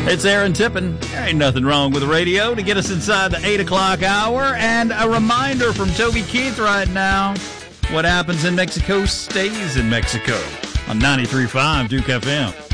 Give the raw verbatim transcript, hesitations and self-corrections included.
It's Aaron Tippin. There ain't nothing wrong with the radio to get us inside the eight o'clock hour. And a reminder from Toby Keith right now. What happens in Mexico stays in Mexico on ninety-three point five Duke F M.